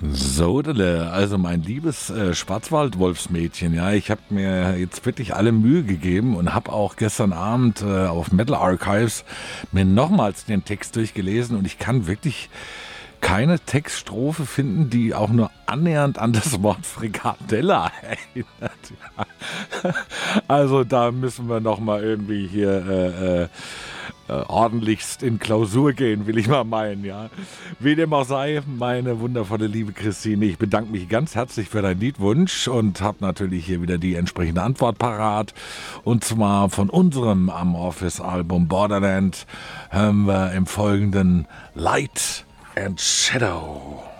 Sodele, also mein liebes Schwarzwald-Wolfsmädchen, ja, ich habe mir jetzt wirklich alle Mühe gegeben und habe auch gestern Abend auf Metal Archives mir nochmals den Text durchgelesen und ich kann wirklich keine Textstrophe finden, die auch nur annähernd an das Wort Frikadelle erinnert. Ja. Also da müssen wir nochmal irgendwie hier ordentlichst in Klausur gehen, will ich mal meinen, ja. Wie dem auch sei, meine wundervolle liebe Christine, ich bedanke mich ganz herzlich für deinen Liedwunsch und habe natürlich hier wieder die entsprechende Antwort parat. Und zwar von unserem Amorphis-Album Borderland hören wir im Folgenden Light and Shadow.